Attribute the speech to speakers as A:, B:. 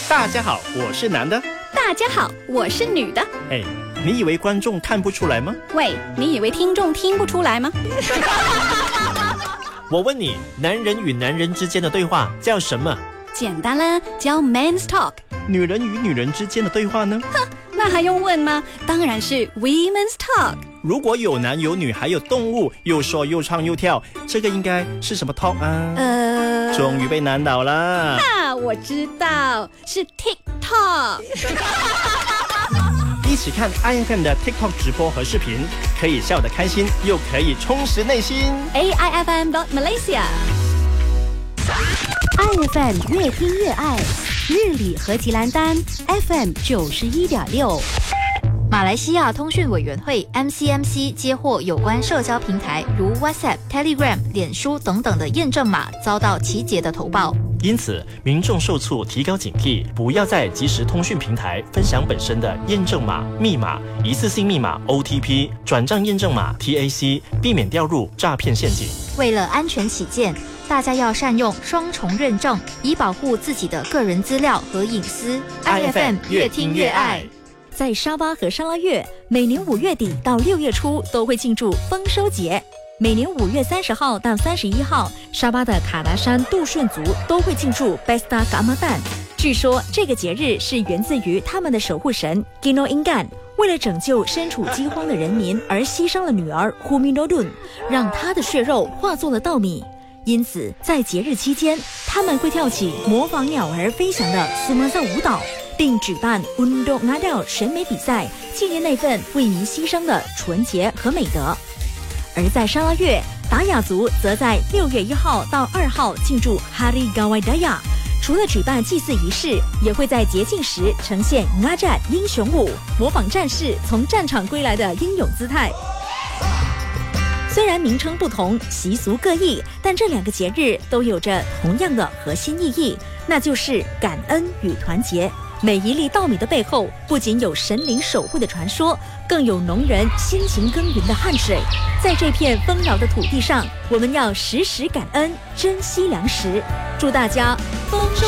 A: 大家好，我是男的。
B: 大家好，我是女的。
A: 哎，你以为观众看不出来吗？
B: 喂，你以为听众听不出来吗？
C: 我问你，男人与男人之间的对话叫什么？
B: 简单啦，叫 Men's Talk。
A: 女人与女人之间的对话呢？
B: 哼，那还用问吗？当然是 Women's Talk。
A: 如果有男有女还有动物，又说又唱又跳，这个应该是什么 talk 啊？终于被难倒了。
B: 我知道，是 TikTok。
A: 一起看 IFM 的 TikTok 直播和视频，可以笑得开心，又可以充实内心。
B: AIFM.Malaysia。
D: IFM 越听越爱，日理和吉兰丹 FM 91.6。
E: 马来西亚通讯委员会 MCMC 接获有关社交平台如 WhatsApp、Telegram、脸书等等的验证码遭到奇杰的投报，
C: 因此民众受促提高警惕，不要在即时通讯平台分享本身的验证码、密码、一次性密码 OTP、转账验证码 TAC， 避免掉入诈骗陷阱。
E: 为了安全起见，大家要善用双重认证，以保护自己的个人资料和隐私。IFM 越听越爱。
D: 在沙巴和沙拉越，每年5月底到6月初都会庆祝丰收节。每年5月30号到31号，沙巴的卡达山杜顺族都会庆祝 Pesta Kaamatan。据说这个节日是源自于他们的守护神 Gino Ingan， 为了拯救身处饥荒的人民而牺牲了女儿 Huminodun， 让她的血肉化作了稻米。因此，在节日期间，他们会跳起模仿鸟儿飞翔的苏马萨舞蹈，并举办 Undok Ngadau 审美比赛，纪念那份为民牺牲的纯洁和美德。而在沙拉越，达雅族则在6月1号到2号庆祝 Hari Gawai Daya， 除了举办祭祀仪式，也会在节庆时呈现 Ngajat 英雄舞，模仿战士从战场归来的英勇姿态。虽然名称不同，习俗各异，但这2个节日都有着同样的核心意义，那就是感恩与团结。每一粒稻米的背后，不仅有神灵守护的传说，更有农人辛勤耕耘的汗水。在这片丰饶的土地上，我们要时时感恩，珍惜粮食。祝大家丰收